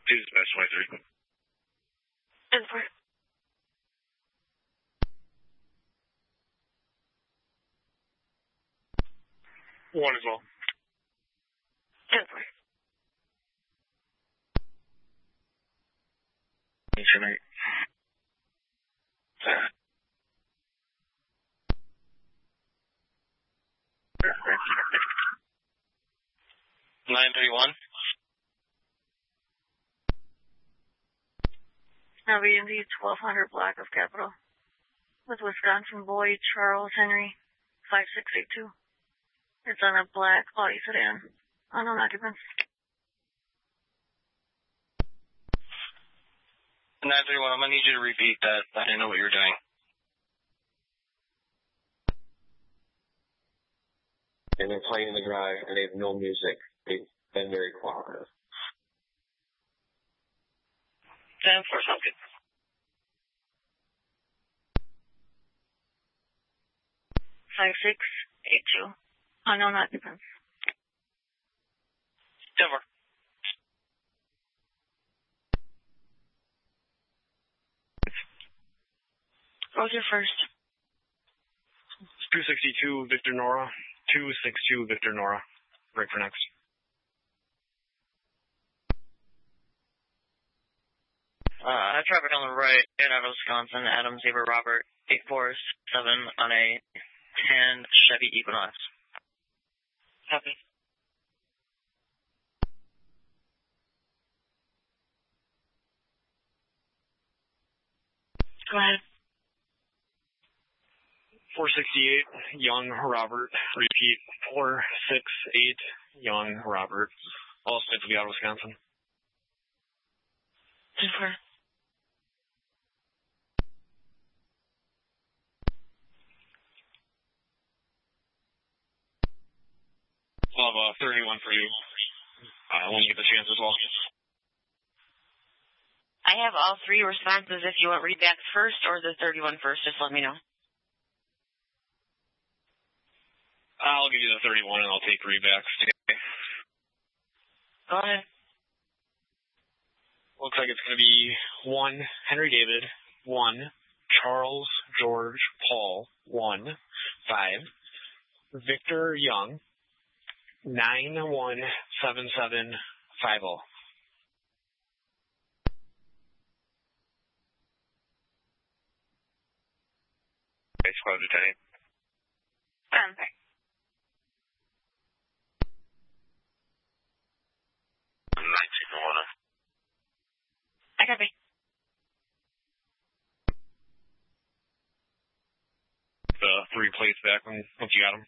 Dispatch 23. 10-4. One as well. 10-4. Tonight. 931. Now BMD 1200 block of Capital. With Wisconsin Boyd Charles Henry 5682. It's on a black Audi sedan. Unknown occupants. 931, I'm going to need you to repeat that. I didn't know what you were doing. And they're playing in the garage, and they have no music. They've been very cooperative. 10-4, sounds good. 5682. Unknown occupants. 10-4. What was your first? 262 Victor Nora. 262 Victor Nora. Break for next. Traffic on the right, in out of Wisconsin, Adam Xavier Robert, 847 on a 10 Chevy Equinox. Copy. Go ahead. 468 Young Robert. Repeat. 468 Young Robert. All set to be out of Wisconsin. 10-4. I'll have 31 for you when you get the chance as well. I have all three responses. If you want readbacks first or the 31 first, just let me know. I'll give you the 31 and I'll take readbacks. Go ahead. Looks like it's going to be 1 Henry David, 1 Charles George Paul, 1 5 Victor Young, 917750. Squad Lieutenant. 1901. I copy. The 3 plates back once you got them.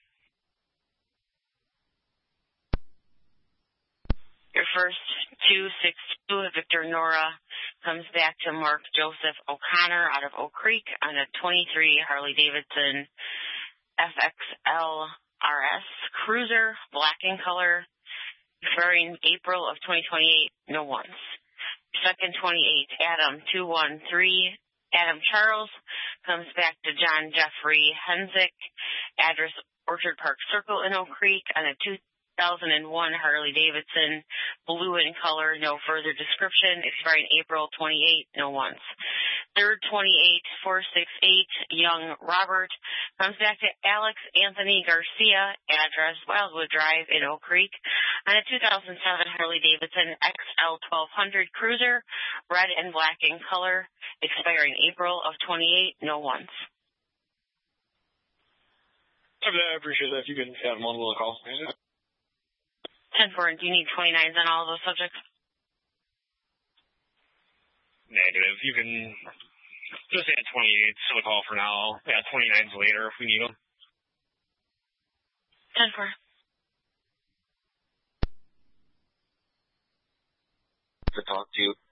Your first 262 Victor Nora comes back to Mark Joseph O'Connor out of Oak Creek on a 23 Harley Davidson FXL RS Cruiser, black in color, expiring April of 2028, no ones. Second 28, Adam 213, Adam Charles comes back to John Jeffrey Hensick, address Orchard Park Circle in Oak Creek on a 2001 Harley Davidson, blue in color, no further description, expiring April 28, no ones. Third 28, 468, Young Robert comes back to Alex Anthony Garcia, address Wildwood Drive in Oak Creek, on a 2007 Harley Davidson XL 1200 Cruiser, red and black in color, expiring April of 28, no ones. I appreciate that. If you can have one little call. 10-4, do you need 29s on all of those subjects? Negative. You can just add 28s to the call for now. Yeah, 29s later if we need them. 10-4. To talk to you.